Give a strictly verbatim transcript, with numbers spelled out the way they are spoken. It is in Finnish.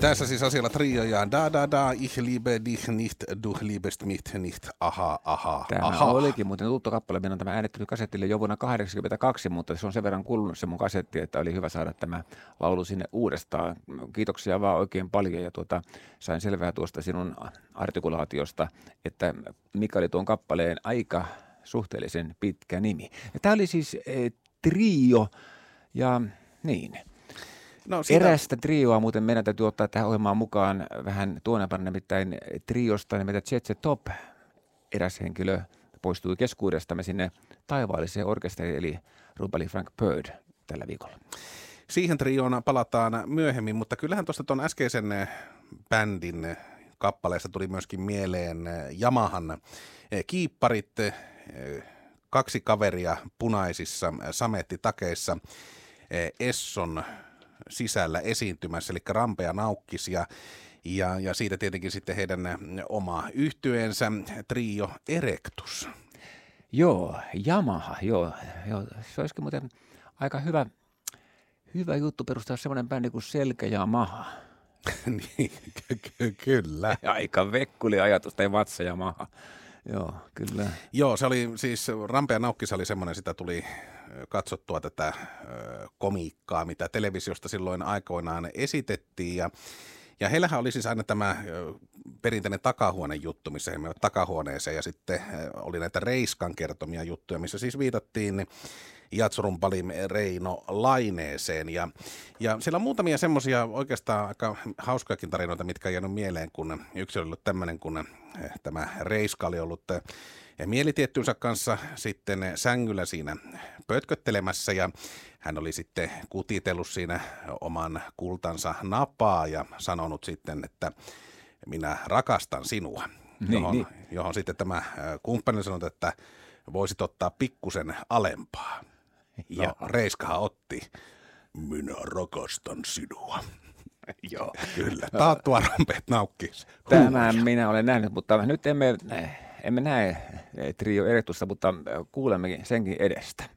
Tässä siis asialla trio ja da da da, ich liebe dich nicht, du liebest mich nicht, aha, aha, Tämä aha. olikin muuten tuttu kappale. Minä on tämä äänettänyt kasettille jo vuonna kahdeksankymmentäkaksi, mutta se on sen verran kulunut se mun kasetti, että oli hyvä saada tämä laulu sinne uudestaan. Kiitoksia vaan oikein paljon ja tuota, sain selvää tuosta sinun artikulaatiosta, että mikä oli tuon kappaleen aika suhteellisen pitkä nimi. Ja tämä oli siis eh, trio ja niin. No, siinä... Erästä trioa muuten meidän täytyy ottaa tähän ohjelmaan mukaan vähän tuonnepana, nimittäin triosta nimeltä Z Z Top. Eräs henkilö poistui keskuudestamme sinne taivaalliseen orkesteriin, eli rumpali Frank Bird tällä viikolla. Siihen trioon palataan myöhemmin, mutta kyllähän tuosta tuon äskeisen bändin kappaleesta tuli myöskin mieleen Yamahan kiipparit, kaksi kaveria punaisissa samettitakeissa, Esson sisällä esiintymässä, eli Rampea Naukkis ja, ja, ja siitä tietenkin sitten heidän oma yhtyeensä, trio Erectus. Joo, Yamaha, joo, joo. Se olisikin muuten aika hyvä, hyvä juttu perustaa semmoinen bändi kuin Selkä ja Maha. Niin, ky- kyllä. Aika vekkuli ajatus, tai Vatsa ja Maha. Joo, kyllä. Joo, se oli siis, Rampea Naukkis oli semmoinen, sitä tuli katsottua tätä ö, komiikkaa, mitä televisiosta silloin aikoinaan esitettiin. Ja, ja heillähän oli siis aina tämä ö, perinteinen takahuone juttu, missä he menivät takahuoneeseen. Ja sitten ö, oli näitä Reiskan kertomia juttuja, missä siis viitattiin jatsurumpali Reino Laineeseen. Ja, ja siellä on muutamia semmoisia oikeastaan aika hauskojakin tarinoita, mitkä on jäänyt mieleen, kun yksi oli ollut tämmöinen, kun tämä Reiska oli ollut mielitiettynsä kanssa sitten sängyllä siinä pötköttelemässä ja hän oli sitten kutitellut siinä oman kultansa napaa ja sanonut sitten, että minä rakastan sinua, niin, johon, niin. johon sitten tämä kumppani sanoi, että voisit ottaa pikkusen alempaa. No. Ja Reiskahan otti, minä rakastan sinua. Joo. Kyllä, taattua Rampeet Naukkis. Tämän minä olen nähnyt, mutta nyt emme, emme näe trio Erectusta, mutta kuulemme senkin edestä.